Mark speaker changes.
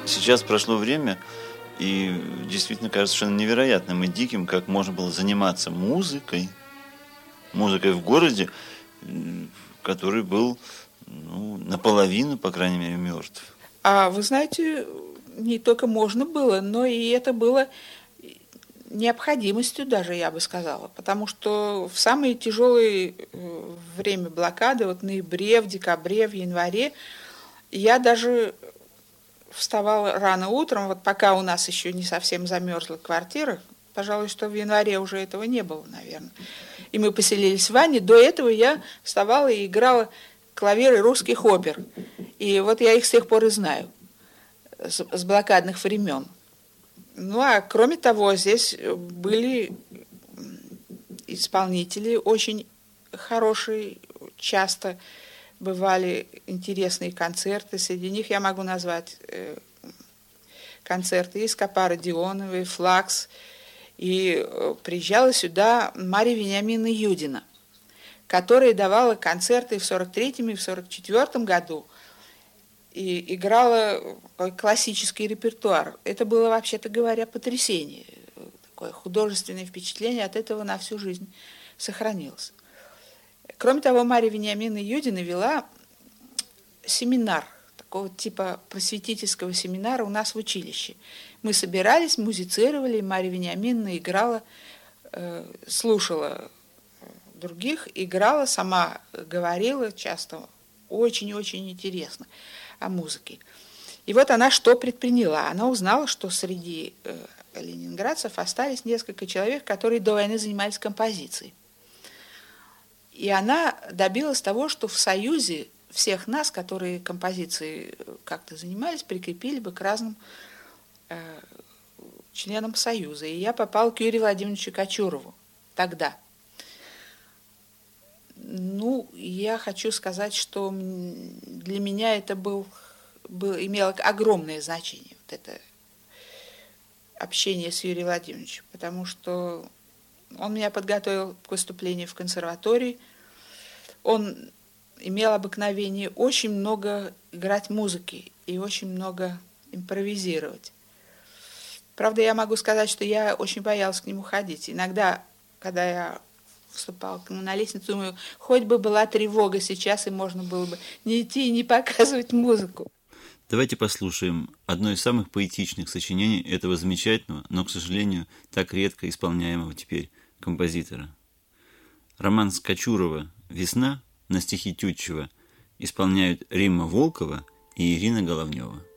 Speaker 1: Сейчас прошло время, и действительно кажется совершенно невероятным и диким, как можно было заниматься музыкой в городе, который был наполовину, по крайней мере, мертв.
Speaker 2: А вы знаете, не только можно было, но и это было необходимостью даже, я бы сказала. Потому что в самые тяжелые время блокады, вот в ноябре, в декабре, в январе, я даже вставала рано утром, вот пока у нас еще не совсем замерзла квартира, пожалуй, что в январе уже этого не было, наверное. И мы поселились в ванне. До этого я вставала и играла клавиры русских опер. И вот я их с тех пор и знаю, с блокадных времен. Ну, а кроме того, здесь были исполнители очень хорошие, часто бывали интересные концерты. Среди них я могу назвать концерты и Скопа Родионовой, Флакс. И приезжала сюда Марья Вениаминовна Юдина, которая давала концерты в 43-м и в 44-м году и играла классический репертуар. Это было, вообще-то говоря, потрясение. Такое художественное впечатление от этого на всю жизнь сохранилось. Кроме того, Марья Вениаминовна Юдина вела семинар, такого типа просветительского семинара у нас в училище. Мы собирались, музицировали, Марья Вениаминовна играла, слушала других, играла, сама говорила, часто очень-очень интересно о музыке. И вот она что предприняла? Она узнала, что среди ленинградцев остались несколько человек, которые до войны занимались композицией. И она добилась того, что в Союзе всех нас, которые композицией как-то занимались, прикрепили бы к разным членам Союза. И я попала к Юрию Владимировичу Кочурову тогда. Ну, я хочу сказать, что для меня это имело огромное значение, вот это общение с Юрием Владимировичем, потому что он меня подготовил к выступлению в консерватории. Он имел обыкновение очень много играть музыки и очень много импровизировать. Правда, я могу сказать, что я очень боялась к нему ходить. Иногда, когда я вступала к нему на лестницу, думаю, хоть бы была тревога сейчас, и можно было бы не идти и не показывать музыку.
Speaker 1: Давайте послушаем одно из самых поэтичных сочинений этого замечательного, но, к сожалению, так редко исполняемого теперь композитора. Романс Кочурова «Весна» на стихи Тютчева исполняют Римма Волкова и Ирина Головнева.